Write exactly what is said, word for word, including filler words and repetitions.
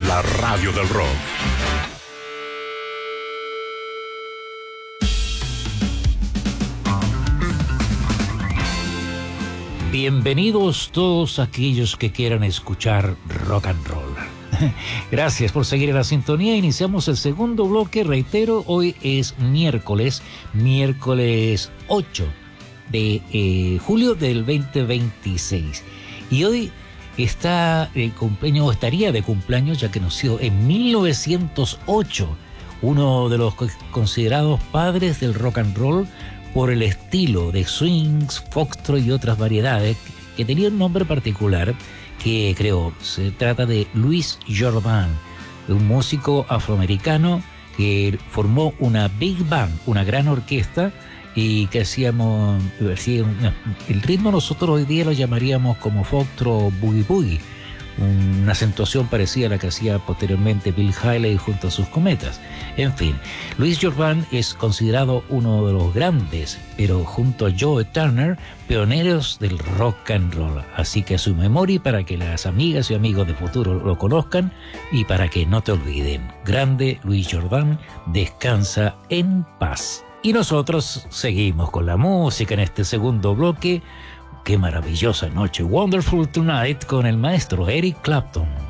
la radio del rock. Bienvenidos todos aquellos que quieran escuchar rock and roll. Gracias por seguir en la sintonía. Iniciamos el segundo bloque. Reitero, hoy es miércoles, miércoles ocho de eh, julio del veinte veintiséis. Y hoy está de cumpleaños, o estaría de cumpleaños, ya que nació en mil novecientos ocho, uno de los considerados padres del rock and roll por el estilo de swings, foxtrot y otras variedades, que tenía un nombre particular que creó. Se trata de Louis Jordan, un músico afroamericano que formó una big band, una gran orquesta, y que hacíamos, el ritmo nosotros hoy día lo llamaríamos como foxtrot boogie boogie, una acentuación parecida a la que hacía posteriormente Bill Haley junto a sus Cometas. En fin, Louis Jordan es considerado uno de los grandes, pero junto a Joe Turner, pioneros del rock and roll. Así que a su memoria, para que las amigas y amigos de futuro lo conozcan y para que no te olviden. Grande Louis Jordan, descansa en paz. Y nosotros seguimos con la música en este segundo bloque. Qué maravillosa noche, Wonderful Tonight, con el maestro Eric Clapton.